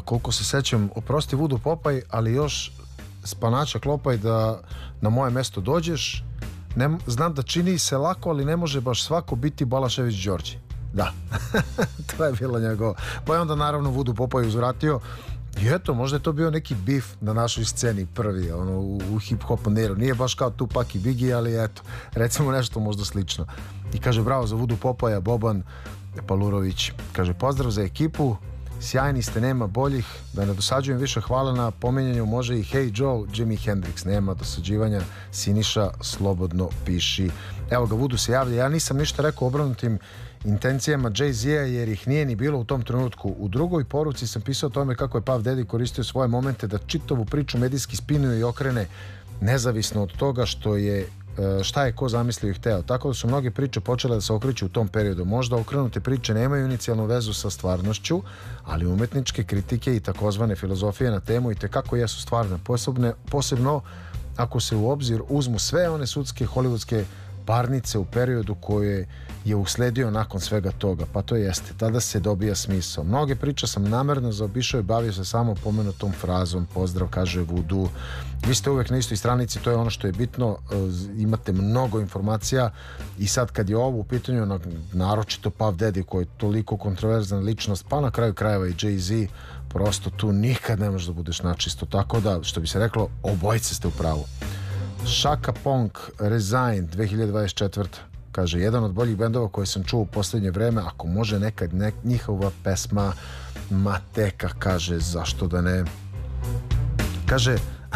koliko se sećam, oprosti Vudu Popaj, ali još Spanača Klopaj da na moje mesto dođeš. Znam da čini se lako, ali ne može baš svako biti Balašević Đorđe. Da, to je bilo njegovo. Pa je onda naravno Vudu Popaj uzvratio i eto, možda je to bio neki bif na našoj sceni prvi, u hip-hop maniru. Nije baš kao Tupac i Biggie, ali eto, recimo nešto možda slično. I kaže, bravo za Vudu Popaja, Boban Palurović. Kaže, pozdrav za ekipu, sjajni ste, nema boljih, da ne dosađujem više, hvala na pominjanju, može i Hey Joe, Jimi Hendrix, nema dosađivanja, Siniša, slobodno piši. Evo ga, Vudu se javlja, ja nisam ništa rekao obranutim intencijama Jay-Z-a jer ih nije ni bilo u tom trenutku. U drugoj poruci sam pisao o tome kako je Puff Daddy koristio svoje momente da čitavu priču medijski spinuje i okrene nezavisno od toga šta je ko zamislio i hteo. Tako da su mnoge priče počele da se okreću u tom periodu. Možda okrenute priče nemaju inicijalnu vezu sa stvarnošću, ali umetničke kritike i takozvane filozofije na temu i tekako jesu stvarne. Posebno ako se u obzir uzmu sve one sudske hollywoodske parnice u periodu koje je usledio nakon svega toga, pa to jeste, tada se dobija smisao. Mnoge priče sam namerno zaobišao i bavio se samo pomenutom frazom. Pozdrav, kaže Vudu. Vi ste uvek na istoj stranici, to je ono što je bitno, imate mnogo informacija i sad kad je ovo u pitanju, naročito Puff Daddy koji je toliko kontroverzna ličnost, pa na kraju krajeva i Jay-Z, prosto tu nikad ne možeš da budeš načisto, tako da, što bi se reklo, obojice ste u pravu. Shaka Ponk, Resign 2024. Kaže, jedan od boljih bendova koje sam čuo u posljednje vreme, ako može nekad njihova pesma Mateka, kaže, zašto da ne. Kaže,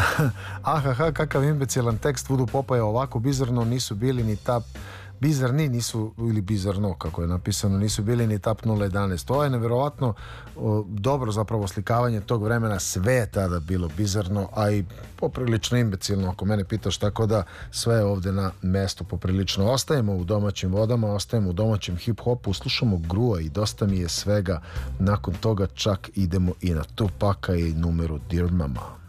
ahaha, kakav imbecilan tekst, Vudu Popaja, ovako bizarno nisu bili ni bizarni nisu, ili bizarno kako je napisano, nisu bili ni tap 011. To je neverovatno dobro zapravo slikavanje tog vremena, sve je tada bilo bizarno, a i poprilično imbecilno ako mene pitaš, tako da sve je ovde na mestu poprilično. Ostajemo u domaćim vodama, ostajemo u domaćem hip-hopu, slušamo Grua i dosta mi je svega, nakon toga čak idemo i na Tupaka i numeru Dear Mama.